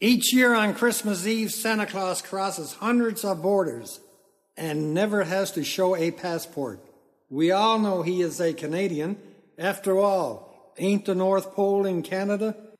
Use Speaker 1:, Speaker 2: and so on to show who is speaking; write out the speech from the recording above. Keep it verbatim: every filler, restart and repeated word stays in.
Speaker 1: Each year on Christmas Eve, Santa Claus crosses hundreds of borders and never has to show a passport. We all know he is a Canadian. After all, ain't the North Pole in Canada?